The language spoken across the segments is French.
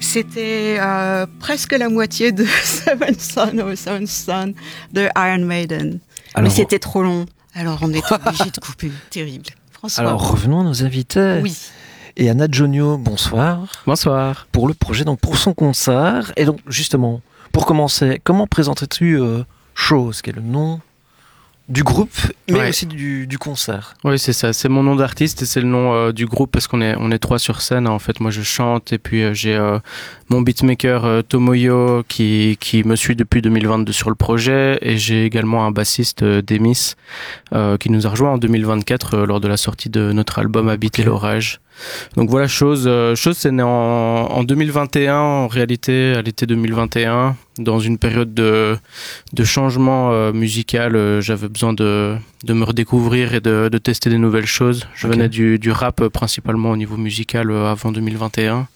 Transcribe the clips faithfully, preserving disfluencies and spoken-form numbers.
c'était euh, presque la moitié de Seven Son or Seven Son de Iron Maiden. Alors, mais c'était trop long. Alors on est obligé de couper. Terrible. François. Alors revenons à nos invités. Oui. Et Anna Jonio, bonsoir. Bonsoir. Pour le projet, donc pour son concert. Et donc justement, pour commencer, comment présenterais-tu euh, Chose, qui est le nom du groupe, mais ouais. aussi du, du concert? Oui, c'est ça. C'est mon nom d'artiste et c'est le nom euh, du groupe parce qu'on est on est trois sur scène. En fait, moi je chante et puis euh, j'ai euh, mon beatmaker euh, Tomoyo qui qui me suit depuis deux mille vingt-deux sur le projet et j'ai également un bassiste euh, Demis euh, qui nous a rejoint en deux mille vingt-quatre euh, lors de la sortie de notre album Habiter okay. l'orage. Donc voilà, chose euh, chose c'est né en, en deux mille vingt et un en réalité à l'été deux mille vingt et un dans une période de de changement euh, musical. Euh, j'avais besoin de de me redécouvrir et de de tester des nouvelles choses. Je okay. venais du du rap euh, principalement au niveau musical euh, avant deux mille vingt et un.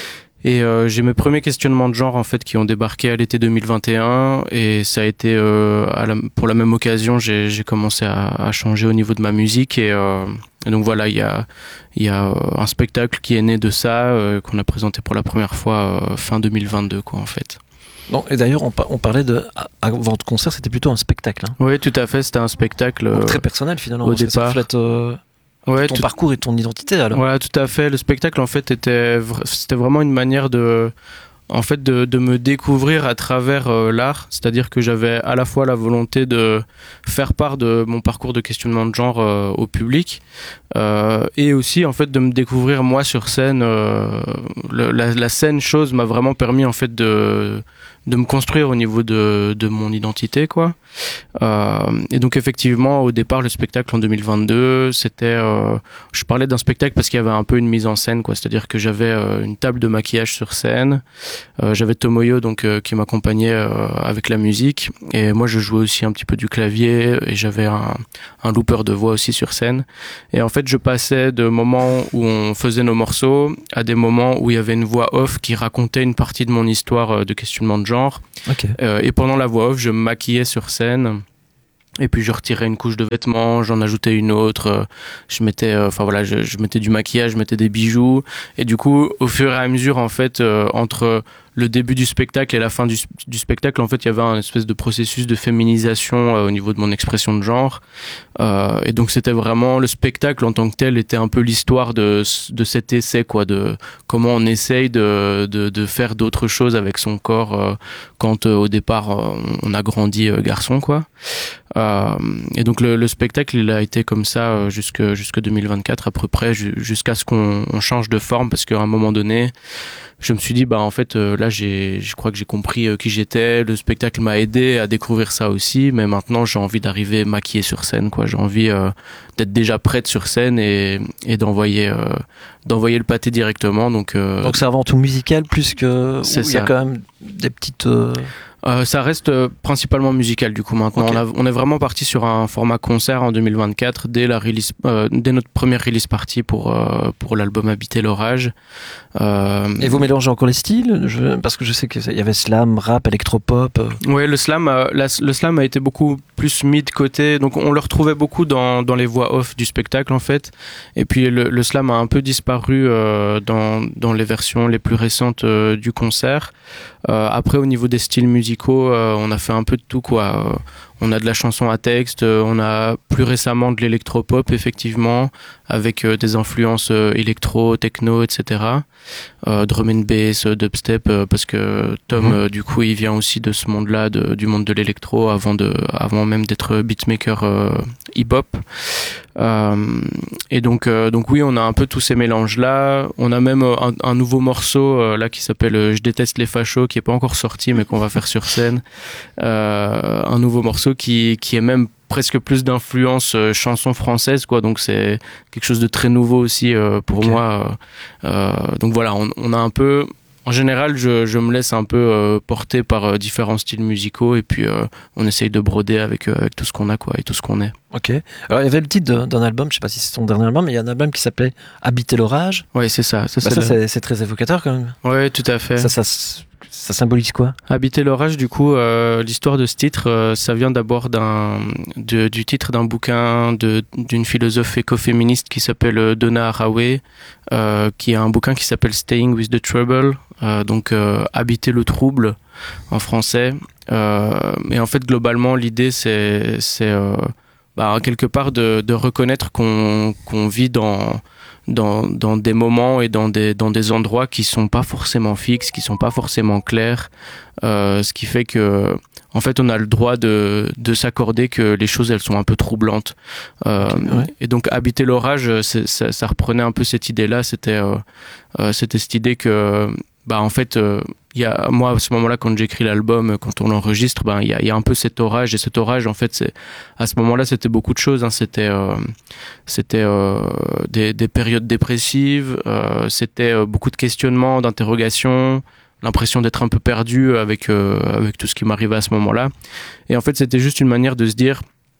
Et euh, j'ai mes premiers questionnements de genre en fait qui ont débarqué à l'été deux mille vingt et un et ça a été euh, à la, pour la même occasion j'ai j'ai commencé à, à changer au niveau de ma musique et, euh, et donc voilà il y a il y a un spectacle qui est né de ça euh, qu'on a présenté pour la première fois euh, fin deux mille vingt-deux quoi en fait. Non, et d'ailleurs on, on parlait de avant votre concert c'était plutôt un spectacle. Hein. Oui tout à fait c'était un spectacle euh, donc, très personnel finalement. Au parce départ. Que ça reflète, euh... Ouais, ton tout... parcours et ton identité alors. Voilà, tout à fait. Le spectacle en fait était, c'était vraiment une manière de, en fait, de, de me découvrir à travers euh, l'art. C'est-à-dire que j'avais à la fois la volonté de faire part de mon parcours de questionnement de genre euh, au public, euh, et aussi en fait de me découvrir moi sur scène. Euh, le, la, la scène chose m'a vraiment permis en fait de de me construire au niveau de de mon identité quoi. Euh, et donc effectivement au départ le spectacle en deux mille vingt-deux c'était euh, je parlais d'un spectacle parce qu'il y avait un peu une mise en scène quoi, c'est-à-dire que j'avais euh, une table de maquillage sur scène, euh, j'avais Tomoyo donc euh, qui m'accompagnait euh, avec la musique et moi je jouais aussi un petit peu du clavier et j'avais un un looper de voix aussi sur scène et en fait je passais de moments où on faisait nos morceaux à des moments où il y avait une voix off qui racontait une partie de mon histoire de questionnement de genre. Okay. Euh, et pendant la voix off, je me maquillais sur scène. Et puis je retirais une couche de vêtements, j'en ajoutais une autre. Euh, je mettais, enfin euh, voilà, je, je mettais du maquillage, je mettais des bijoux. Et du coup, au fur et à mesure, en fait, euh, entre le début du spectacle et la fin du, du spectacle, en fait, il y avait un espèce de processus de féminisation euh, au niveau de mon expression de genre. Euh, et donc, c'était vraiment le spectacle en tant que tel était un peu l'histoire de de cet essai, quoi, de comment on essaye de de, de faire d'autres choses avec son corps euh, quand euh, au départ euh, on a grandi euh, garçon, quoi. Euh, et donc le, le spectacle, il a été comme ça euh, jusque jusque deux mille vingt-quatre à peu près, jusqu'à ce qu'on on change de forme parce qu'à un moment donné, je me suis dit bah en fait euh, là j'ai je crois que j'ai compris euh, qui j'étais, le spectacle m'a aidé à découvrir ça aussi, mais maintenant j'ai envie d'arriver maquillée sur scène quoi, j'ai envie euh, d'être déjà prête sur scène et et d'envoyer euh, d'envoyer le pâté directement donc euh, donc c'est avant tout musical plus que c'est il y a quand même des petites euh... Euh, ça reste euh, principalement musical du coup maintenant. Okay. On, a, on est vraiment parti sur un format concert en deux mille vingt-quatre dès la release, euh, dès notre première release party pour euh, pour l'album Habiter l'orage. Euh... Et vous mélangez encore les styles je... parce que je sais qu'il y avait slam, rap, électropop. Oui, le slam, euh, la, le slam a été beaucoup plus mis de côté, donc on le retrouvait beaucoup dans dans les voix off du spectacle en fait. Et puis le, le slam a un peu disparu euh, dans dans les versions les plus récentes euh, du concert. Euh, après au niveau des styles musicaux Euh, on a fait un peu de tout quoi. Euh, on a de la chanson à texte, euh, on a plus récemment de l'électropop effectivement, avec euh, des influences euh, électro, techno, et cetera. Euh, drum and bass, dubstep, euh, parce que Tom, mmh. euh, du coup, il vient aussi de ce monde-là, de, du monde de l'électro, avant de, avant même d'être beatmaker euh, hip-hop. Euh, et donc, euh, donc oui, on a un peu tous ces mélanges-là. On a même un, un nouveau morceau euh, là qui s'appelle euh, Je déteste les fachos, qui est pas encore sorti, mais qu'on va faire sur scène. Euh, un nouveau morceau qui, qui est même presque plus d'influence euh, chanson française quoi, donc c'est quelque chose de très nouveau aussi euh, pour okay. moi euh, donc voilà, on, on a un peu en général je, je me laisse un peu euh, porter par euh, différents styles musicaux et puis euh, on essaye de broder avec, euh, avec tout ce qu'on a quoi et tout ce qu'on est. Ok. Alors il y avait le titre d'un, d'un album, je sais pas si c'est son dernier album, mais il y a un album qui s'appelait Habiter l'orage. Oui, c'est ça. Ça, bah c'est, ça le... c'est, c'est très évocateur quand même. Oui, tout à fait. Ça, ça, ça symbolise quoi? Habiter l'orage, du coup, euh, l'histoire de ce titre, euh, ça vient d'abord d'un, de, du titre d'un bouquin de, d'une philosophe écoféministe qui s'appelle Donna Haraway, euh, qui a un bouquin qui s'appelle Staying with the Trouble, euh, donc euh, Habiter le trouble en français. Euh, et en fait, globalement, l'idée, c'est, c'est euh, bah, quelque part de, de reconnaître qu'on, qu'on vit dans... Dans, dans des moments et dans des, dans des endroits qui sont pas forcément fixes, qui sont pas forcément clairs, euh, ce qui fait que, en fait, on a le droit de, de s'accorder que les choses, elles sont un peu troublantes. Euh, ouais. Et donc, Habiter l'orage, c'est, ça, ça reprenait un peu cette idée-là, c'était, euh, euh, c'était cette idée que, bah, en fait, euh, il y a, moi, à ce moment-là, quand j'écris l'album, quand on l'enregistre, ben, il y a, il y a un peu cet orage, et cet orage, en fait, c'est, à ce moment-là, c'était beaucoup de choses, hein. C'était, euh, c'était, euh, des, des périodes dépressives, euh, c'était euh, beaucoup de questionnements, d'interrogations, l'impression d'être un peu perdu avec, euh, avec tout ce qui m'arrivait à ce moment-là. Et en fait, c'était juste une manière de se dire,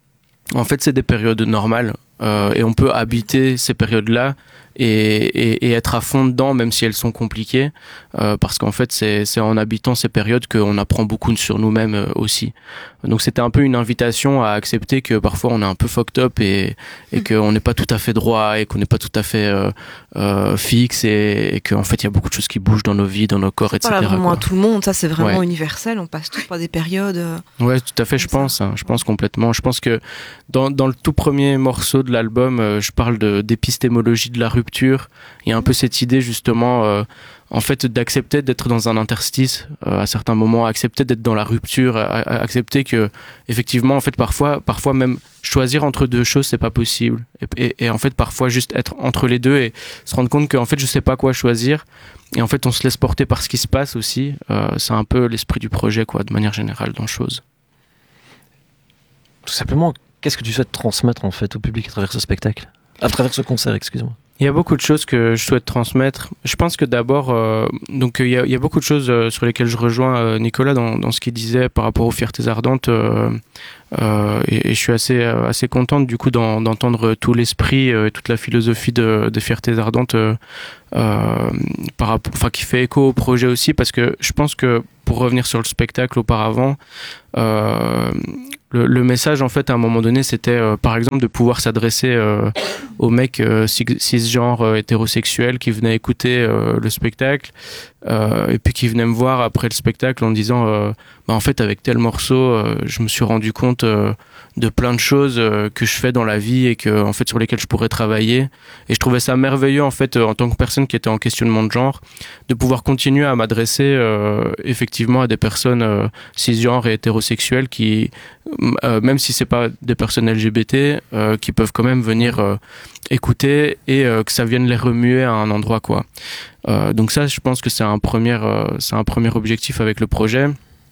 en fait, c'est des périodes normales, euh, et on peut habiter ces périodes-là, Et, et, et être à fond dedans, même si elles sont compliquées, euh, parce qu'en fait c'est, c'est en habitant ces périodes qu'on apprend beaucoup sur nous-mêmes euh, aussi. Donc c'était un peu une invitation à accepter que parfois on est un peu fucked up et, et qu'on n'est pas tout à fait droit et qu'on n'est pas tout à fait euh, euh, fixe et, et qu'en fait il y a beaucoup de choses qui bougent dans nos vies, dans nos corps, et cetera. Voilà, vraiment quoi. À tout le monde, ça c'est vraiment ouais. universel, on passe tous par des périodes. Euh, ouais, tout à fait, je pense, hein, je pense complètement. Je pense que dans, dans le tout premier morceau de l'album, euh, je parle de, d'épistémologie de la rupture. Il y a un peu cette idée justement euh, en fait d'accepter d'être dans un interstice euh, à certains moments, accepter d'être dans la rupture, à, à accepter que effectivement en fait parfois parfois même choisir entre deux choses c'est pas possible et, et, et en fait parfois juste être entre les deux et se rendre compte qu'en fait je sais pas quoi choisir et en fait on se laisse porter par ce qui se passe aussi. Euh, c'est un peu l'esprit du projet quoi de manière générale dans chose. Tout simplement, qu'est-ce que tu souhaites transmettre en fait au public à travers ce spectacle, à travers ce concert, excuse-moi? Il y a beaucoup de choses que je souhaite transmettre. Je pense que d'abord, euh, donc il y, a, il y a beaucoup de choses euh, sur lesquelles je rejoins euh, Nicolas dans, dans ce qu'il disait par rapport aux fiertés ardentes. Euh, euh, et, et je suis assez euh, assez contente du coup d'en, d'entendre tout l'esprit et euh, toute la philosophie de, de fiertés ardentes, euh, euh, par rapport, enfin qui fait écho au projet aussi, parce que je pense que pour revenir sur le spectacle auparavant. Euh, Le, le message, en fait, à un moment donné, c'était, euh, par exemple, de pouvoir s'adresser euh, aux mecs euh, cisgenres euh, hétérosexuels qui venaient écouter euh, le spectacle euh, et puis qui venaient me voir après le spectacle en disant euh, bah, en fait, avec tel morceau, euh, je me suis rendu compte euh, de plein de choses euh, que je fais dans la vie et que, en fait, sur lesquelles je pourrais travailler. Et je trouvais ça merveilleux, en fait, euh, en tant que personne qui était en questionnement de genre, de pouvoir continuer à m'adresser euh, effectivement à des personnes euh, cisgenres et hétérosexuelles qui Euh, même si c'est pas des personnes L G B T, euh, qui peuvent quand même venir euh, écouter et euh, que ça vienne les remuer à un endroit quoi. Euh, donc ça, je pense que c'est un premier, euh, c'est un premier objectif avec le projet.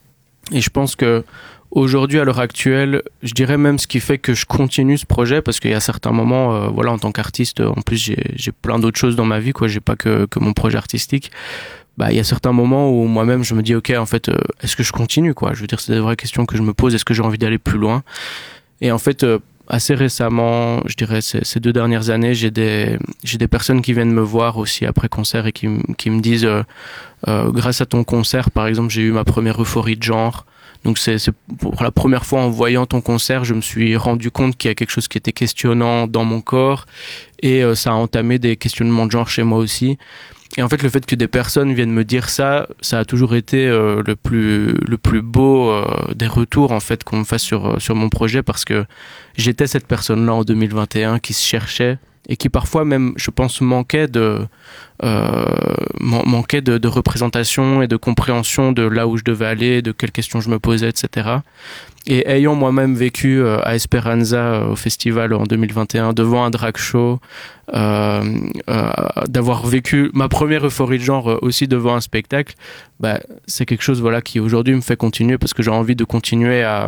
Et je pense que aujourd'hui, à l'heure actuelle, je dirais même ce qui fait que je continue ce projet, parce qu'il y a certains moments, euh, voilà, en tant qu'artiste, en plus j'ai, j'ai plein d'autres choses dans ma vie, quoi. J'ai pas que, que mon projet artistique. Bah, il y a certains moments où moi-même je me dis ok, en fait, euh, est-ce que je continue quoi? Je veux dire, c'est des vraies questions que je me pose. Est-ce que j'ai envie d'aller plus loin? Et en fait, euh, assez récemment, je dirais ces, ces deux dernières années, j'ai des j'ai des personnes qui viennent me voir aussi après concert et qui qui me disent euh, euh, grâce à ton concert, par exemple, j'ai eu ma première euphorie de genre. Donc c'est, c'est pour la première fois en voyant ton concert, je me suis rendu compte qu'il y a quelque chose qui était questionnant dans mon corps et euh, ça a entamé des questionnements de genre chez moi aussi. Et en fait, le fait que des personnes viennent me dire ça, ça a toujours été euh, le plus le plus beau euh, des retours en fait qu'on me fasse sur sur mon projet, parce que j'étais cette personne-là en deux mille vingt et un qui se cherchait et qui parfois même, je pense, manquait de euh, man- manquait de, de représentation et de compréhension de là où je devais aller, de quelles questions je me posais, et cetera. Et ayant moi-même vécu euh, à Esperanza euh, au festival en deux mille vingt et un devant un drag show, euh, euh, d'avoir vécu ma première euphorie de genre euh, aussi devant un spectacle, bah, c'est quelque chose voilà qui aujourd'hui me fait continuer, parce que j'ai envie de continuer à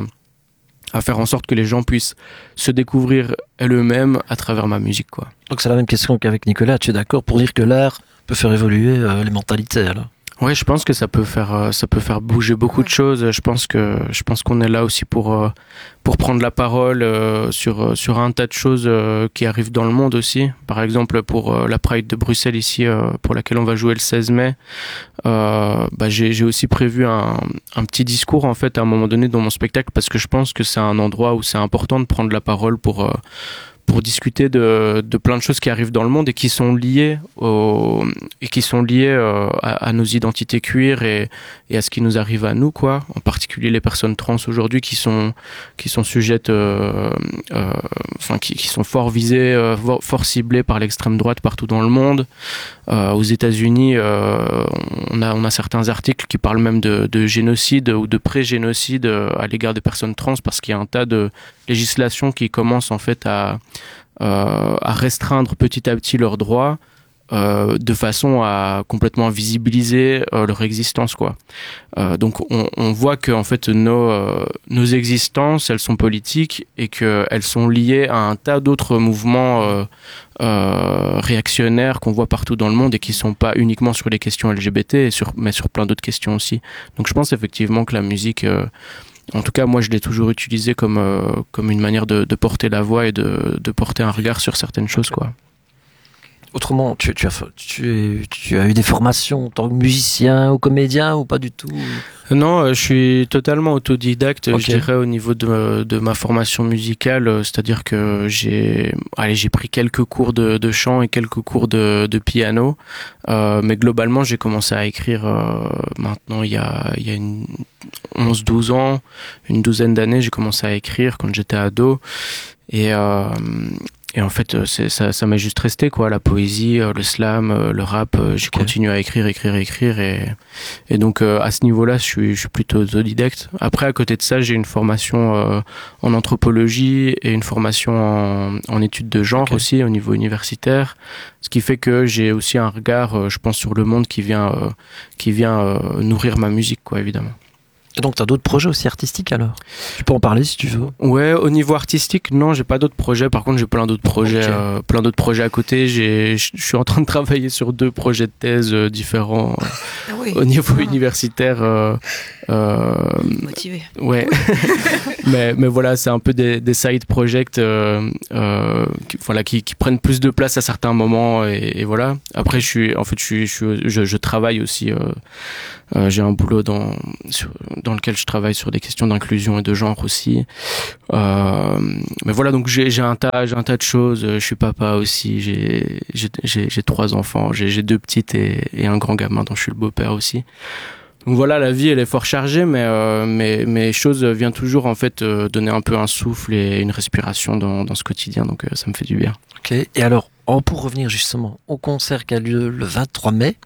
à faire en sorte que les gens puissent se découvrir eux-mêmes à travers ma musique, quoi. Donc c'est la même question qu'avec Nicolas, tu es d'accord pour dire que l'art peut faire évoluer euh, les mentalités alors? Ouais, je pense que ça peut faire, ça peut faire bouger beaucoup de choses. Je pense que, je pense qu'on est là aussi pour, pour prendre la parole sur, sur un tas de choses qui arrivent dans le monde aussi. Par exemple, pour la Pride de Bruxelles ici, pour laquelle on va jouer le seize mai, euh, bah j'ai, j'ai aussi prévu un, un petit discours en fait à un moment donné dans mon spectacle parce que je pense que c'est un endroit où c'est important de prendre la parole pour pour discuter de, de plein de choses qui arrivent dans le monde et qui sont liées au, et qui sont liées euh, à, à nos identités queer et, et à ce qui nous arrive à nous, quoi. En particulier les personnes trans aujourd'hui qui sont qui sont sujettes, euh, euh, enfin qui, qui sont fort visées, euh, fort ciblées par l'extrême droite partout dans le monde. Euh, aux États-Unis, euh, on a on a certains articles qui parlent même de, de génocide ou de pré-génocide à l'égard des personnes trans parce qu'il y a un tas de législations qui commencent en fait à Euh, à restreindre petit à petit leurs droits euh, de façon à complètement visibiliser euh, leur existence, quoi. Euh, donc on, on voit que en fait nos euh, nos existences elles sont politiques et que elles sont liées à un tas d'autres mouvements euh, euh, réactionnaires qu'on voit partout dans le monde et qui sont pas uniquement sur les questions L G B T et sur, mais sur plein d'autres questions aussi. Donc je pense effectivement que la musique euh, en tout cas, moi, je l'ai toujours utilisé comme euh, comme une manière de, de porter la voix et de, de porter un regard sur certaines choses, quoi. Autrement, tu, tu, as, tu, tu as eu des formations en tant que musicien ou comédien ou pas du tout? Non, je suis totalement autodidacte, okay. je dirais, au niveau de, de ma formation musicale. C'est-à-dire que j'ai, allez, j'ai pris quelques cours de, de chant et quelques cours de, de piano. Euh, mais globalement, j'ai commencé à écrire euh, maintenant, il y a, il y a une onze douze ans, une douzaine d'années, j'ai commencé à écrire quand j'étais ado. Et... Euh, Et en fait, c'est, ça, ça m'est juste resté, quoi. La poésie, le slam, le rap. J'ai okay. continué à écrire, écrire, écrire. Et, et donc, à ce niveau-là, je suis, je suis plutôt autodidacte. Après, à côté de ça, j'ai une formation euh, en anthropologie et une formation en, en études de genre okay. aussi, au niveau universitaire. Ce qui fait que j'ai aussi un regard, je pense, sur le monde qui vient, euh, qui vient euh, nourrir ma musique, quoi, évidemment. Et donc, tu as d'autres projets aussi artistiques, alors? Tu peux en parler, si tu veux. Ouais, au niveau artistique, non, j'ai pas d'autres projets. Par contre, j'ai plein d'autres projets, okay. euh, plein d'autres projets à côté. J'ai, je suis en train de travailler sur deux projets de thèse euh, différents euh, ah oui. au niveau ah. universitaire. Euh, euh, Motivé. Ouais. mais, mais voilà, c'est un peu des, des side projects, euh, euh, qui, voilà, qui, qui prennent plus de place à certains moments. Et, et voilà. Après, je suis, en fait, je suis, je, suis, je, je travaille aussi. Euh, euh, j'ai un boulot dans, sur, dans lequel je travaille sur des questions d'inclusion et de genre aussi. Euh, mais voilà, donc j'ai, j'ai un tas, j'ai un tas de choses. Je suis papa aussi. J'ai, j'ai, j'ai, j'ai trois enfants. J'ai, j'ai deux petites et, et un grand gamin dont je suis le beau-père aussi. Donc voilà, la vie elle est fort chargée, mais euh, mais mais chose vient toujours en fait euh, donner un peu un souffle et une respiration dans dans ce quotidien. Donc euh, ça me fait du bien. Ok. Et alors, oh, pour revenir justement au concert qui a lieu le vingt-trois mai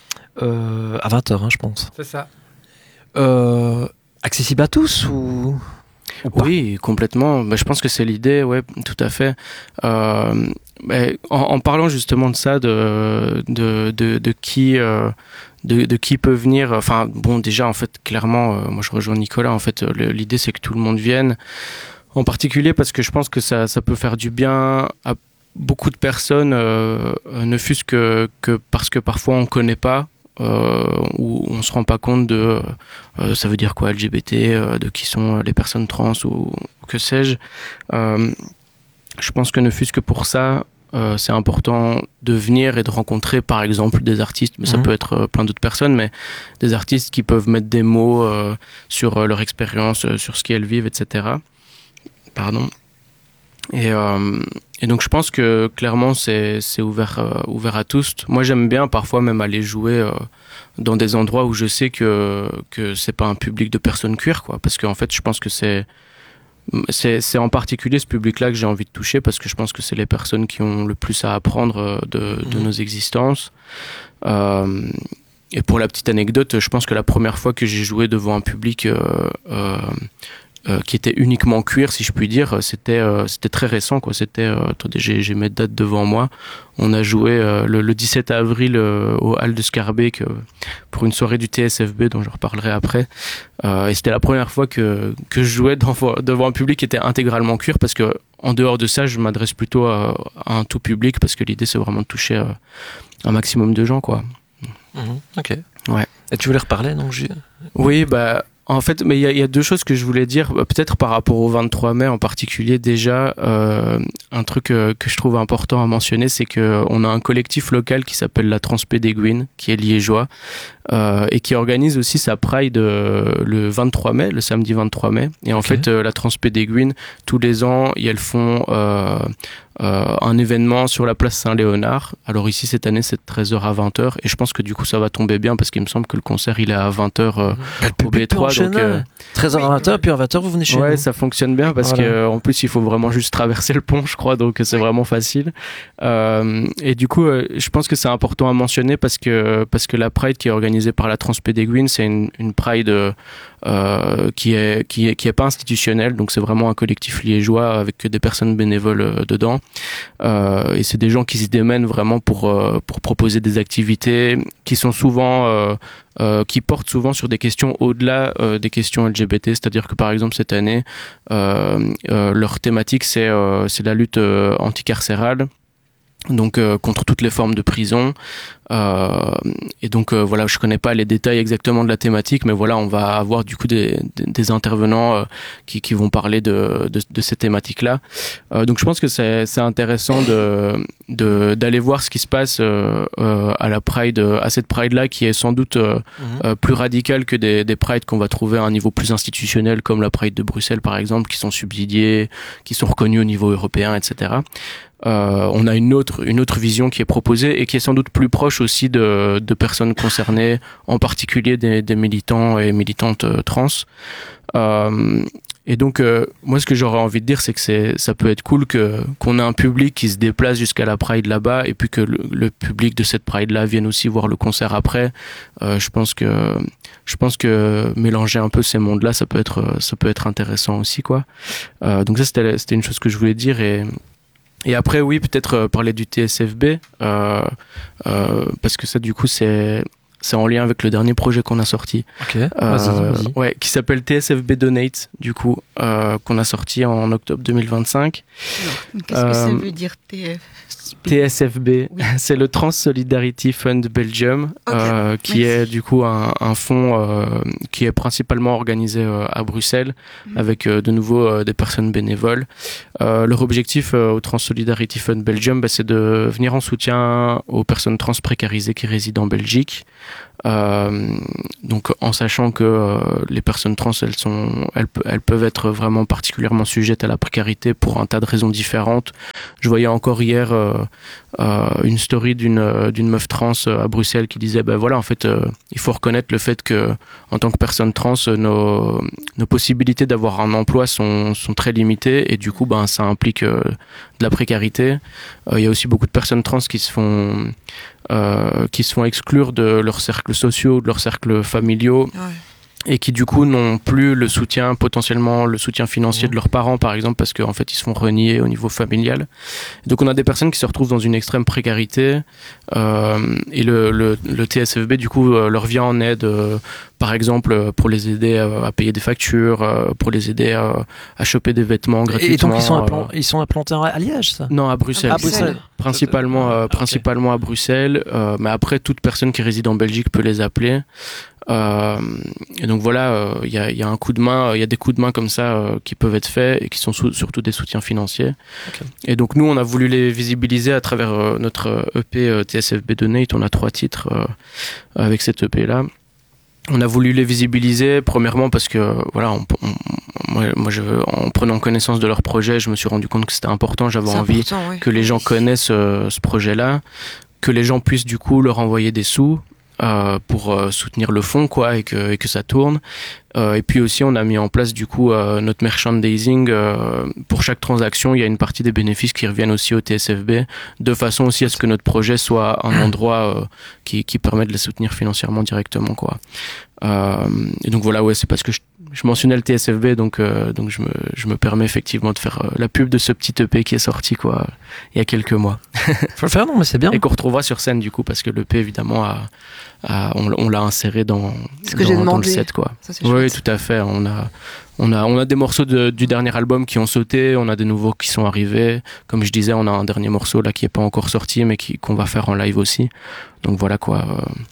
euh, à vingt heures, hein, je pense. C'est ça. Euh, accessible à tous ou, ou pas? Oui, complètement. Bah, je pense que c'est l'idée, ouais, tout à fait. Euh, bah, en, en parlant justement de ça, de de de, de qui euh, de, de qui peut venir. Enfin, bon, déjà en fait, clairement, euh, moi je rejoins Nicolas. En fait, le, l'idée c'est que tout le monde vienne. En particulier parce que je pense que ça ça peut faire du bien à beaucoup de personnes, euh, ne fût-ce que que parce que parfois on connaît pas. Euh, où on se rend pas compte de euh, ça veut dire quoi L G B T, euh, de qui sont les personnes trans ou, ou que sais-je. Euh, je pense que ne fût-ce que pour ça, euh, c'est important de venir et de rencontrer par exemple des artistes, mais ça mmh. peut être euh, plein d'autres personnes, mais des artistes qui peuvent mettre des mots euh, sur euh, leur expérience, euh, sur ce qu'elles vivent, et cetera. Pardon. Et, euh, et donc je pense que clairement c'est, c'est ouvert, euh, ouvert à tous. Moi j'aime bien parfois même aller jouer euh, dans des endroits où je sais que, que c'est pas un public de personnes queer, quoi. Parce qu'en fait je pense que c'est, c'est, c'est en particulier ce public-là que j'ai envie de toucher parce que je pense que c'est les personnes qui ont le plus à apprendre de, de mmh. nos existences. Euh, et pour la petite anecdote, je pense que la première fois que j'ai joué devant un public euh, euh, Euh, qui était uniquement queer, si je puis dire, c'était euh, c'était très récent, quoi. C'était euh, attendez, j'ai j'ai mes dates devant moi. On a joué euh, le, le dix-sept avril euh, au Hall de Scarbeck euh, pour une soirée du T S F B dont je reparlerai après. Euh, et c'était la première fois que que je jouais devant, devant un public qui était intégralement queer parce que en dehors de ça, je m'adresse plutôt à, à un tout public parce que l'idée c'est vraiment de toucher euh, un maximum de gens, quoi. Mmh, ok. Ouais. Et tu voulais reparler, non, Gilles ? Oui, bah. En fait, mais il y, y a deux choses que je voulais dire, peut-être par rapport au vingt-trois mai en particulier. Déjà, euh, un truc euh, que je trouve important à mentionner, c'est que on a un collectif local qui s'appelle la Transpédéguine, qui est liégeois, euh, et qui organise aussi sa Pride euh, le vingt-trois mai, le samedi vingt-trois mai. Et en okay. fait, euh, la Transpédéguine, tous les ans, elles font euh, euh, un événement sur la place Saint-Léonard. Alors ici, cette année, c'est de treize heures à vingt heures, et je pense que du coup, ça va tomber bien parce qu'il me semble que le concert, il est à vingt heures euh, au B trois. Donc, euh, treize heures à vingt heures, puis à vingt heures, vous venez chez ouais, nous. Ouais, ça fonctionne bien parce voilà. que en plus, il faut vraiment juste traverser le pont, je crois, donc c'est vraiment facile. Euh, et du coup, euh, je pense que c'est important à mentionner parce que parce que la Pride qui est organisée par la Transpédéguine, c'est une, une Pride euh, euh, qui est qui est qui est pas institutionnelle, donc c'est vraiment un collectif liégeois avec des personnes bénévoles euh, dedans. Euh, et c'est des gens qui s'y démènent vraiment pour euh, pour proposer des activités qui sont souvent euh, Euh, qui portent souvent sur des questions au-delà euh, des questions L G B T, c'est-à-dire que par exemple cette année, euh, euh, leur thématique c'est euh, c'est la lutte euh, anticarcérale, donc euh, contre toutes les formes de prison. Euh, et donc euh, voilà, je connais pas les détails exactement de la thématique, mais voilà, on va avoir du coup des, des, des intervenants euh, qui, qui vont parler de, de, de ces thématiques-là. Euh, donc je pense que c'est, c'est intéressant de, de, d'aller voir ce qui se passe euh, euh, à la Pride, à cette Pride-là, qui est sans doute euh, mmh. euh, plus radicale que des, des Prides qu'on va trouver à un niveau plus institutionnel, comme la Pride de Bruxelles par exemple, qui sont subsidiées, qui sont reconnues au niveau européen, et cetera. Euh, on a une autre une autre vision qui est proposée et qui est sans doute plus proche aussi de de personnes concernées, en particulier des, des militants et militantes euh, trans. Euh, et donc euh, moi ce que j'aurais envie de dire, c'est que c'est ça peut être cool que qu'on ait un public qui se déplace jusqu'à la Pride là-bas et puis que le, le public de cette Pride là vienne aussi voir le concert après. Euh, je pense que je pense que mélanger un peu ces mondes là, ça peut être ça peut être intéressant aussi quoi. Euh, donc ça c'était c'était une chose que je voulais dire. et Et après, oui, peut-être euh, parler du T S F B, euh, euh, parce que ça, du coup, c'est c'est en lien avec le dernier projet qu'on a sorti. Ok. Euh, vas-y, vas-y. Ouais, qui s'appelle T S F B Donate, du coup, euh, qu'on a sorti en octobre deux mille vingt-cinq. Alors, qu'est-ce euh, que ça veut dire T F B? T S F B, oui. C'est le Trans Solidarity Fund Belgium, okay. euh, qui Merci. Est du coup un, un fonds euh, qui est principalement organisé euh, à Bruxelles, mmh. avec euh, de nouveau euh, des personnes bénévoles. Euh, leur objectif euh, au Trans Solidarity Fund Belgium, bah, c'est de venir en soutien aux personnes trans précarisées qui résident en Belgique. Euh, donc en sachant que euh, les personnes trans elles sont elles, elles peuvent être vraiment particulièrement sujettes à la précarité pour un tas de raisons différentes. Je voyais encore hier euh, euh, une story d'une d'une meuf trans à Bruxelles qui disait ben voilà en fait euh, il faut reconnaître le fait que en tant que personne trans nos nos possibilités d'avoir un emploi sont sont très limitées et du coup ben ça implique euh, de la précarité. Il euh, y a aussi beaucoup de personnes trans qui se font Euh, qui se font exclure de leurs cercles sociaux, de leurs cercles familiaux, ouais. et qui du coup n'ont plus le soutien, potentiellement le soutien financier mmh. de leurs parents par exemple, parce qu'en fait ils se font renier au niveau familial. Donc on a des personnes qui se retrouvent dans une extrême précarité, euh, et le, le, le T S F B du coup euh, leur vient en aide, euh, par exemple pour les aider à, à payer des factures, euh, pour les aider à, à choper des vêtements gratuitement. Et donc ils sont, implan- euh, ils sont implantés à Liège, ça ? Non, à Bruxelles. À Bruxelles. Principalement, euh, okay. principalement à Bruxelles, euh, mais après toute personne qui réside en Belgique peut les appeler. Euh, et donc voilà, il euh, y, a, y a un coup de main, il y a des coups de main comme ça euh, qui peuvent être faits et qui sont sou- surtout des soutiens financiers. Okay. Et donc nous, on a voulu les visibiliser à travers euh, notre E P euh, T S F B Donate. On a trois titres euh, avec cette E P là. On a voulu les visibiliser, premièrement parce que voilà, on, on, moi, moi je, en prenant connaissance de leur projet, je me suis rendu compte que c'était important. J'avais C'est envie important, oui. que les gens connaissent euh, ce projet-là, que les gens puissent du coup leur envoyer des sous euh, pour euh, soutenir le fonds, quoi, et que, et que ça tourne. Euh, et puis aussi, on a mis en place du coup euh, notre merchandising. Euh, pour chaque transaction, il y a une partie des bénéfices qui reviennent aussi au T S F B, de façon aussi à ce que notre projet soit un endroit euh, qui, qui permet de les soutenir financièrement directement, quoi. Euh, et donc voilà, ouais, c'est parce que je, je mentionnais le T S F B, donc euh, donc je me je me permets effectivement de faire euh, la pub de ce petit E P qui est sorti, quoi, il y a quelques mois. Faut le faire, non, mais c'est bien. Et qu'on retrouvera sur scène du coup, parce que l'E P évidemment a, a, on, on l'a inséré dans, ce que dans, j'ai dans demandé. le set, quoi. Ça, oui, tout à fait. On a on a on a des morceaux de, du dernier album qui ont sauté, on a des nouveaux qui sont arrivés. Comme je disais, on a un dernier morceau là qui est pas encore sorti, mais qui qu'on va faire en live aussi. Donc voilà, quoi. Euh, T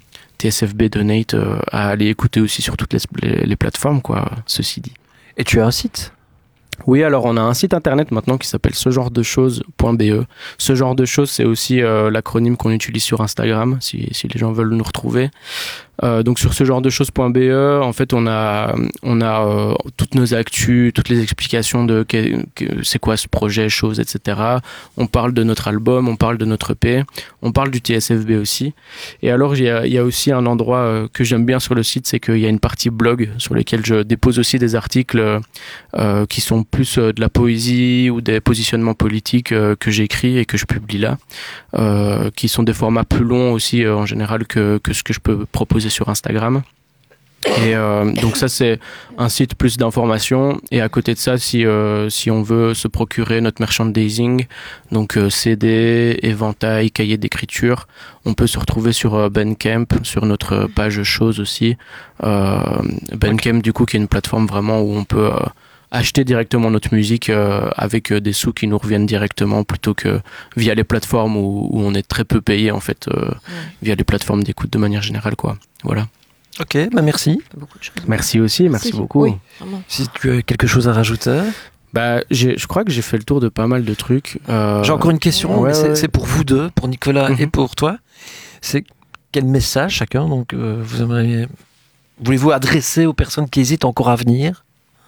T S F B Donate euh, à aller écouter aussi sur toutes les, les, les plateformes, quoi, ceci dit. Et tu as un site ? Oui, alors on a un site internet maintenant qui s'appelle ce genre de choses point b e. Ce genre de choses, c'est aussi euh, l'acronyme qu'on utilise sur Instagram, si, si les gens veulent nous retrouver. Euh, donc sur ce genre de choses point b e, en fait, on a on a euh, toutes nos actus, toutes les explications de que, que, c'est quoi ce projet, chose, et cetera. On parle de notre album, on parle de notre E P, on parle du T S F B aussi. Et alors il y a, il y a aussi un endroit euh, que j'aime bien sur le site, c'est qu'il y a une partie blog sur laquelle je dépose aussi des articles euh, qui sont plus euh, de la poésie ou des positionnements politiques euh, que j'écris et que je publie là, euh, qui sont des formats plus longs aussi euh, en général que que ce que je peux proposer sur Instagram. Et euh, donc ça c'est un site plus d'information, et à côté de ça, si euh, si on veut se procurer notre merchandising, donc euh, C D, éventail, cahier d'écriture, on peut se retrouver sur euh, Bandcamp, sur notre page choses aussi. Euh, Bandcamp, du coup, qui est une plateforme vraiment où on peut euh, acheter directement notre musique euh, avec euh, des sous qui nous reviennent directement, plutôt que via les plateformes où, où on est très peu payé en fait, euh, ouais. via les plateformes d'écoute de manière générale, quoi. Voilà. Ok, bah merci. Beaucoup de choses. Merci aussi, merci si, beaucoup. Oui, si tu as quelque chose à rajouter. Bah, j'ai, je crois que j'ai fait le tour de pas mal de trucs. Euh... J'ai encore une question, ouais, mais c'est, ouais. c'est pour vous deux, pour Nicolas mm-hmm. et pour toi. C'est quel message chacun donc euh, vous aimeriez, voulez-vous adresser aux personnes qui hésitent encore à venir?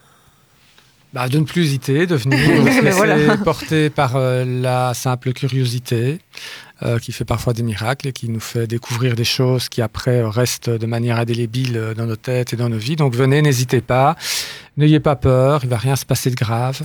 Bah, de ne plus hésiter, de venir se laisser voilà. porter par euh, la simple curiosité euh, qui fait parfois des miracles et qui nous fait découvrir des choses qui après restent de manière indélébile dans nos têtes et dans nos vies. Donc venez, n'hésitez pas, n'ayez pas peur, il ne va rien se passer de grave.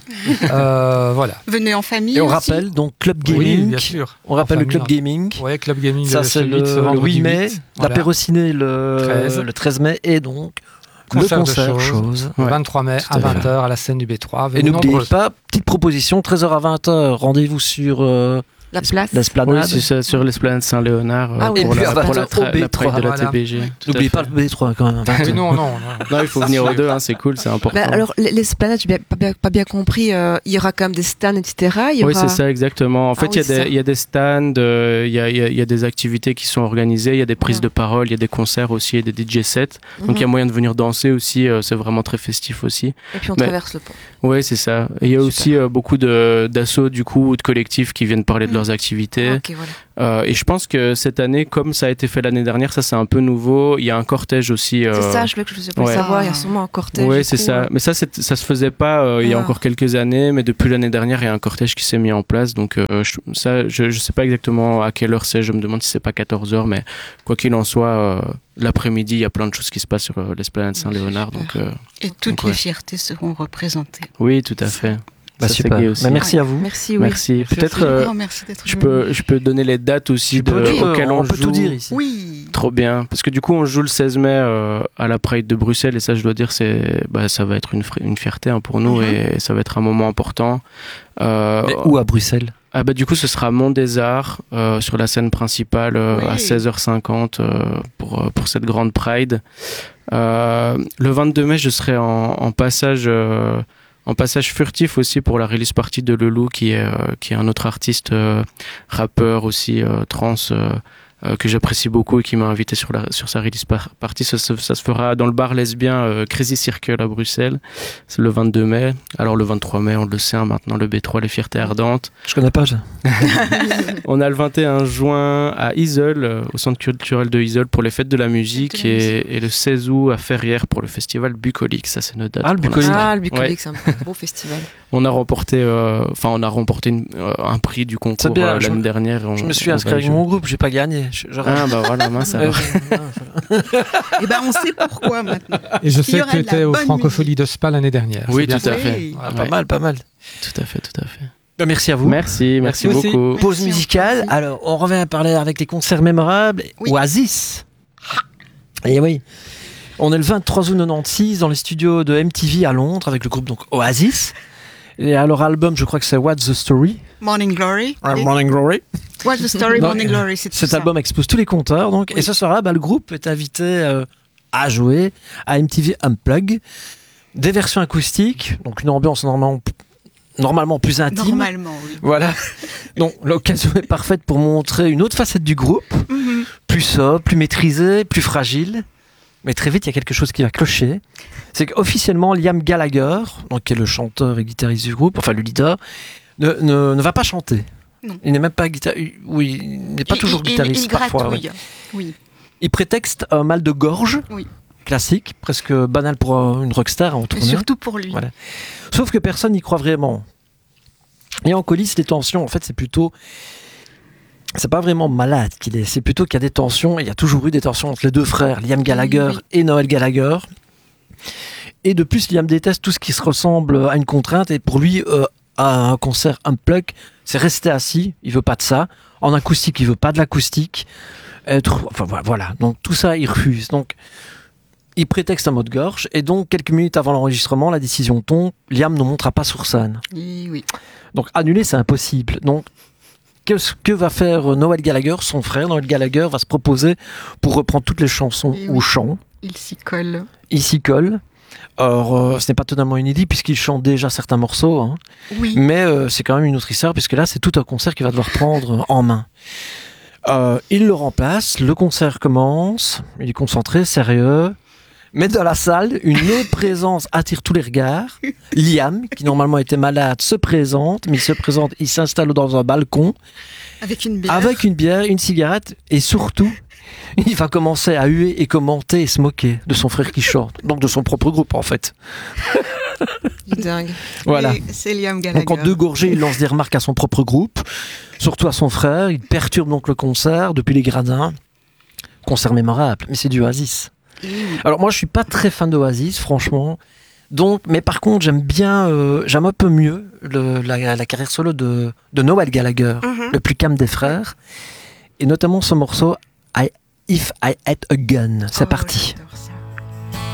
euh, voilà. Venez en famille. Et on aussi. rappelle donc Club Gaming. Oui, bien sûr. On rappelle le Club Gaming. Oui, Club Gaming. Ça, c'est le, le huit mai, voilà. l'apéro ciné le treize. Le treize mai et donc. Concert le concert de choses, chose. Le vingt-trois mai à vingt heures à la scène du B trois. Et n'oubliez nombreux. pas, petite proposition, treize heures à vingt heures, rendez-vous sur euh, la place. l'esplanade. Oui, c'est ça, sur l'esplanade Saint-Léonard. Ah, oui, pour, la, la, pour la, tra- la Pride de la voilà. T B G. N'oubliez pas le B trois quand même. Oui, non, non, non. Non, il faut venir aux deux, hein, c'est cool, c'est important. Bah, alors, l'esplanade, j'ai pas bien, pas bien compris, euh, il y aura quand même des stands, et cetera. Il y aura... Oui, c'est ça, exactement. En fait, il ah, oui, y, y a des stands, il euh, y, a, y, a, y a des activités qui sont organisées, il y a des prises ouais. de parole, il y a des concerts aussi, et des D J sets. Mm-hmm. Donc, il y a moyen de venir danser aussi, euh, c'est vraiment très festif aussi. Et puis, on Mais, traverse le pont. Oui, c'est ça. Et il y a Super. aussi euh, beaucoup de, d'assauts, du coup, ou de collectifs qui viennent parler mm. de leurs activités. Ah, okay, voilà. Euh, et je pense que cette année, comme ça a été fait l'année dernière, ça c'est un peu nouveau. Il y a un cortège aussi. Euh... C'est ça, je voulais que je voulais ouais. savoir. Il y a sûrement un cortège. Oui, c'est coup, ça. Euh... Mais ça, c'est, ça se faisait pas euh, il y a ah. encore quelques années, mais depuis l'année dernière, il y a un cortège qui s'est mis en place. Donc euh, je, ça, je, je sais pas exactement à quelle heure c'est. Je me demande si c'est pas quatorze heures, mais quoi qu'il en soit, euh, l'après-midi, il y a plein de choses qui se passent sur euh, l'esplanade Saint-Léonard. Donc, euh, et toutes donc, les ouais. fiertés seront représentées. Oui, tout à fait. Bah, super. Bah, merci à vous. Merci. Oui. Merci. Peut-être, euh, merci d'être je peux, je peux donner les dates aussi de, peux, auxquelles on, on, on peut joue. tout dire ici. Oui. Trop bien. Parce que du coup, on joue le seize mai euh, à la Pride de Bruxelles, et ça, je dois dire, c'est, bah, ça va être une, une fierté hein, pour nous, mm-hmm. et ça va être un moment important. Euh, Mais où à Bruxelles? Ah bah du coup, ce sera Mont des Arts euh, sur la scène principale euh, oui. à seize heures cinquante euh, pour pour cette grande Pride. Euh, le vingt-deux mai, je serai en, en passage. Euh, En passage furtif aussi pour la release party de Leloup, qui est, euh, qui est un autre artiste, euh, rappeur aussi, euh, trans, euh, euh, que j'apprécie beaucoup et qui m'a invité sur, la, sur sa release par- party. Ça, ça, ça se fera dans le bar lesbien euh, Crazy Circle à Bruxelles. C'est le vingt-deux mai. Alors le vingt-trois mai, on le sait hein, maintenant, le B trois, les Fiertés Ardentes. Je connais pas ça. On a le vingt et un juin à Isole, euh, au centre culturel de Isole pour les fêtes de la musique, de la musique. Et, et le seize août à Ferrières pour le festival Bucolique. Ça, c'est notre date. Ah, le Bucolique. Ah, le Bucolique, ouais. c'est un beau festival. On a remporté, enfin, euh, on a remporté une, euh, un prix du concours bien, euh, l'année je, dernière. On, je me suis inscrit avec mon groupe, j'ai pas gagné. J'aurais... Ah bah voilà, mince alors. Et ben on sait pourquoi maintenant. Et je sais que tu étais aux Francopholies de Spa l'année dernière. Oui, tout à oui. fait. Ah, pas ouais. mal, pas mal. Tout à fait, tout à fait. Ben, merci à vous. Merci, merci, merci beaucoup. Pause merci musicale. Merci. Alors, on revient à parler avec les concerts mémorables. Oui. Oasis. Et oui. On est le vingt-trois août quatre-vingt-seize dans les studios de M T V à Londres avec le groupe donc Oasis. Et à leur album, je crois que c'est What's the Story. Morning Glory. Uh, Morning Glory. What's the Story, donc, Morning Glory. C'est cet ça. album expose tous les compteurs. Donc, oui. Et ce soir-là, bah, le groupe est invité euh, à jouer à M T V Unplugged. Des versions acoustiques, donc une ambiance normalement normalement plus intime. Normalement, oui. Voilà. Donc l'occasion est parfaite pour montrer une autre facette du groupe, mm-hmm. plus sobre, plus maîtrisée, plus fragile. Mais très vite, il y a quelque chose qui va clocher. C'est qu'officiellement, Liam Gallagher, donc, qui est le chanteur et guitariste du groupe, enfin le leader, ne, ne, ne va pas chanter. Non. Il n'est même pas guitariste. Oui, il n'est pas il, toujours il, guitariste il, il parfois. Oui. oui. Il prétexte un mal de gorge. Oui. Classique, presque banal pour une rockstar en tournée. Surtout pour lui. Voilà. Sauf que personne n'y croit vraiment. Et en coulisses, les tensions, en fait, c'est plutôt... C'est pas vraiment malade qu'il est, c'est plutôt qu'il y a des tensions, et il y a toujours eu des tensions entre les deux frères, Liam Gallagher oui, oui. et Noel Gallagher. Et de plus, Liam déteste tout ce qui se ressemble à une contrainte, et pour lui, euh, à un concert unplug, c'est rester assis, il veut pas de ça. En acoustique, il veut pas de l'acoustique. Être... Enfin voilà, donc tout ça, il refuse. Donc, il prétexte un mot de gorge, et donc quelques minutes avant l'enregistrement, la décision tombe, Liam ne montera pas sur scène. Oui, oui. Donc annuler, c'est impossible. Donc que, que va faire Noel Gallagher, son frère Noel Gallagher va se proposer pour reprendre toutes les chansons oui, au chant. Il s'y colle. Il s'y colle. Alors, euh, ce n'est pas totalement inédit puisqu'il chante déjà certains morceaux, hein. Oui. Mais euh, c'est quand même une autre histoire puisque là, c'est tout un concert qu'il va devoir prendre en main. Euh, il le remplace, le concert commence, il est concentré, sérieux. Mais dans la salle, une autre présence attire tous les regards. Liam, qui normalement était malade, se présente, mais il se présente, il s'installe dans un balcon. Avec une bière. Avec une bière, une cigarette, et surtout, il va commencer à huer et commenter et se moquer de son frère qui chante. Donc de son propre groupe, en fait. Il est dingue. Voilà. Et c'est Liam Gallagher. Donc en deux gorgées, il lance des remarques à son propre groupe, surtout à son frère. Il perturbe donc le concert depuis les gradins. Concert mémorable, mais c'est du Oasis. Alors moi je suis pas très fan d'Oasis franchement, donc mais par contre j'aime bien, euh, j'aime un peu mieux le, la, la carrière solo de, de Noel Gallagher, mm-hmm. le plus calme des frères, et notamment ce morceau I, If I Had a Gun. C'est oh, parti. Ouais,